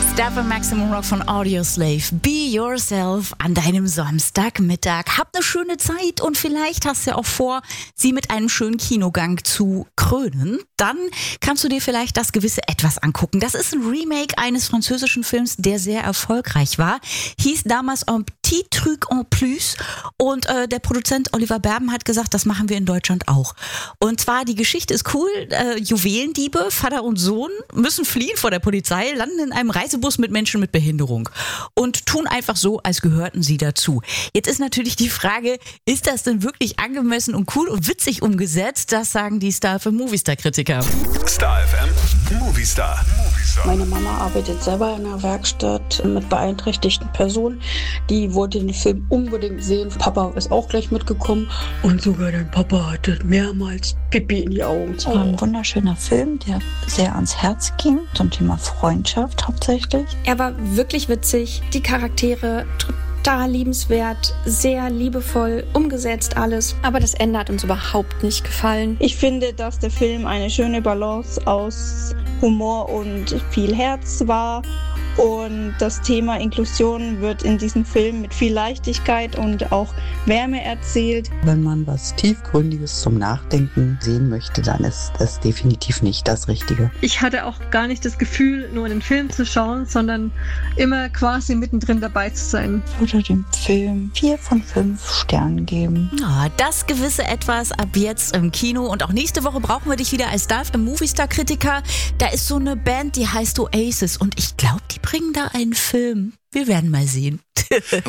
Stuff im Maximum Rock von Audioslave. Be Yourself an deinem Samstagmittag. Hab eine schöne Zeit und vielleicht hast du ja auch vor, sie mit einem schönen Kinogang zu krönen. Dann kannst du dir vielleicht das gewisse Etwas angucken. Das ist ein Remake eines französischen Films, der sehr erfolgreich war. Hieß damals Un petit truc en plus. Und der Produzent Oliver Berben hat gesagt, das machen wir in Deutschland auch. Und zwar, die Geschichte ist cool. Juwelendiebe, Vater und Sohn, müssen fliehen vor der Polizei, landen in einem Reisebus mit Menschen mit Behinderung und tun einfach so, als gehörten sie dazu. Jetzt ist natürlich die Frage, ist das denn wirklich angemessen und cool und witzig umgesetzt? Das sagen die Star FM Movistar-Kritiker. Star FM Movistar. Meine Mama arbeitet selber in einer Werkstatt mit beeinträchtigten Personen. Die wollte den Film unbedingt sehen. Papa ist auch gleich mitgekommen und sogar dein Papa hatte mehrmals Pipi in die Augen. Es war ein wunderschöner Film, der sehr ans Herz ging, zum Thema Freundschaft hauptsächlich. Er war wirklich witzig, die Charaktere total liebenswert, sehr liebevoll umgesetzt alles, aber das Ende hat uns überhaupt nicht gefallen. Ich finde, dass der Film eine schöne Balance aus Humor und viel Herz war. Und das Thema Inklusion wird in diesem Film mit viel Leichtigkeit und auch Wärme erzählt. Wenn man was Tiefgründiges zum Nachdenken sehen möchte, dann ist das definitiv nicht das Richtige. Ich hatte auch gar nicht das Gefühl, nur einen Film zu schauen, sondern immer quasi mittendrin dabei zu sein. Ich würde dem Film 4 von 5 Sternen geben. Ja, das gewisse Etwas ab jetzt im Kino. Und auch nächste Woche brauchen wir dich wieder als Star FM Movistar-Kritiker. Da ist so eine Band, die heißt Oasis. Und ich glaube, die bringen da einen Film. Wir werden mal sehen.